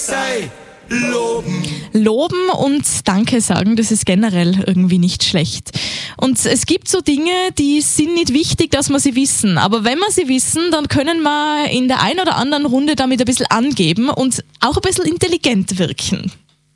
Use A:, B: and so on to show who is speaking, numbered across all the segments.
A: Loben und Danke sagen, das ist generell irgendwie nicht schlecht. Und es gibt so Dinge, die sind nicht wichtig, dass wir sie wissen. Aber wenn wir sie wissen, dann können wir in der einen oder anderen Runde damit ein bisschen angeben und auch ein bisschen intelligent wirken.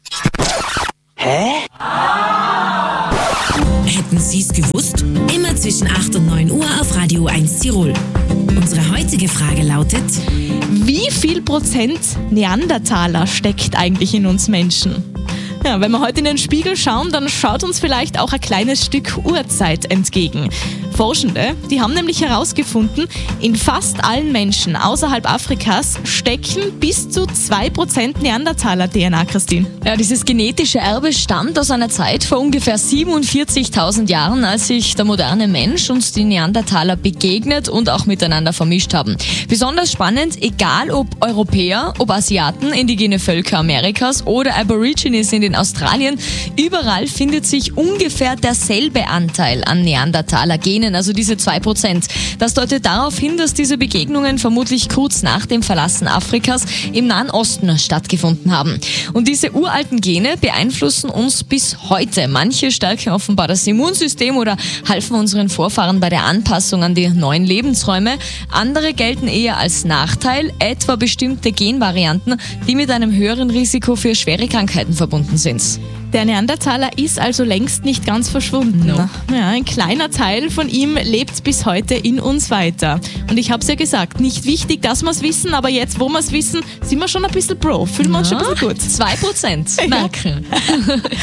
B: Hätten Sie es gewusst? Immer zwischen 8 und 9 Uhr auf Radio 1 Tirol. Unsere heutige Frage lautet:
A: Wie viel Prozent Neandertaler steckt eigentlich in uns Menschen? Ja, wenn wir heute in den Spiegel schauen, dann schaut uns vielleicht auch ein kleines Stück Urzeit entgegen. Forschende, die haben nämlich herausgefunden, in fast allen Menschen außerhalb Afrikas stecken bis zu 2% Neandertaler-DNA, Christine.
C: Ja, dieses genetische Erbe stammt aus einer Zeit vor ungefähr 47.000 Jahren, als sich der moderne Mensch und die Neandertaler begegnet und auch miteinander vermischt haben. Besonders spannend, egal ob Europäer, ob Asiaten, indigene Völker Amerikas oder Aborigines in den Australien, überall findet sich ungefähr derselbe Anteil an Neandertaler-Genen, also diese 2%. Das deutet darauf hin, dass diese Begegnungen vermutlich kurz nach dem Verlassen Afrikas im Nahen Osten stattgefunden haben. Und diese uralten Gene beeinflussen uns bis heute. Manche stärken offenbar das Immunsystem oder halfen unseren Vorfahren bei der Anpassung an die neuen Lebensräume. Andere gelten eher als Nachteil, etwa bestimmte Genvarianten, die mit einem höheren Risiko für schwere Krankheiten verbunden sind.
A: Der Neandertaler ist also längst nicht ganz verschwunden.
C: No.
A: Ja, ein kleiner Teil von ihm lebt bis heute in uns weiter. Und ich habe es ja gesagt, nicht wichtig, dass wir es wissen, aber jetzt, wo wir es wissen, sind wir schon ein bisschen Pro. Fühlen wir uns schon ein bisschen gut.
C: 2% merken.